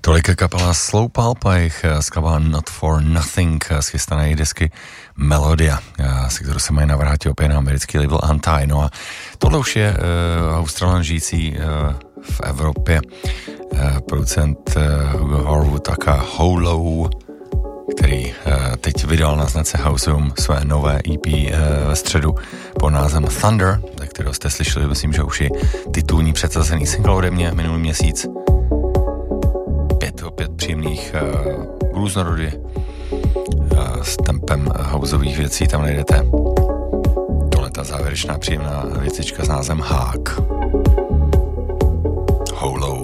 Tolik kapela Slow Pulp a jejich skladba Not For Nothing z chystané desky Melodia, se kterou se mají navrátit opět na americký label Anti. No a tohle už je Australan žijící v Evropě producent Hugo Horwood aka Holo, který teď vydal na značce Houseum své nové EP ve středu pod názvem Thunder, ze kterého jste slyšeli, myslím, že už je titulní předsazený single ode mě minulý měsíc. Opět příjemných různorodě s tempem houseových věcí tam najdete. Tohle ta závěrečná příjemná věcička s názvem Hák. Holo.